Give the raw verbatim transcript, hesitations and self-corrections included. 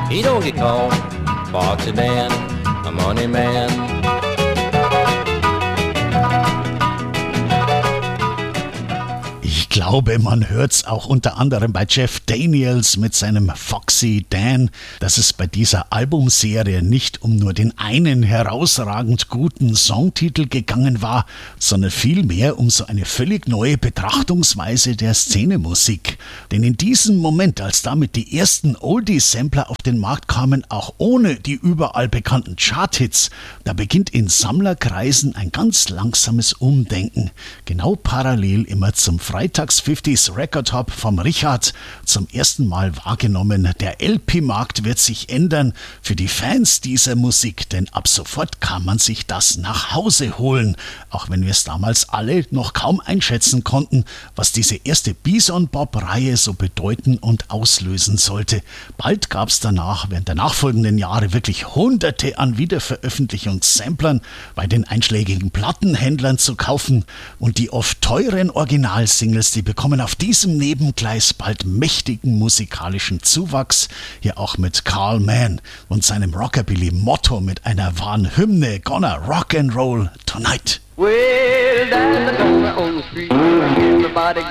He don't get called Foxy Dan, a money man. Ich glaube, man hört's auch unter anderem bei Jeff Daniels mit seinem Foxy Dan, dass es bei dieser Albumserie nicht um nur den einen herausragend guten Songtitel gegangen war, sondern vielmehr um so eine völlig neue Betrachtungsweise der Szenemusik. Denn in diesem Moment, als damit die ersten Oldie-Sampler auf den Markt kamen, auch ohne die überall bekannten Charthits, da beginnt in Sammlerkreisen ein ganz langsames Umdenken. Genau parallel immer zum Freitags fünfziger Record Hop vom Richard. Zum ersten Mal wahrgenommen, der L P-Markt wird sich ändern für die Fans dieser Musik, denn ab sofort kann man sich das nach Hause holen. Auch wenn wir es damals alle noch kaum einschätzen konnten, was diese erste Bison-Bop-Reihe so bedeuten und auslösen sollte. Bald gab es danach, während der nachfolgenden Jahre, wirklich hunderte an Wiederveröffentlichungssamplern bei den einschlägigen Plattenhändlern zu kaufen und die oft teuren Originalsingles, die bekommen auf diesem Nebengleis bald mächtigen musikalischen Zuwachs, hier auch mit Carl Mann und seinem Rockabilly-Motto mit einer wahren Hymne, Gonna Rock and Roll Tonight. Well, down the corner on the street, everybody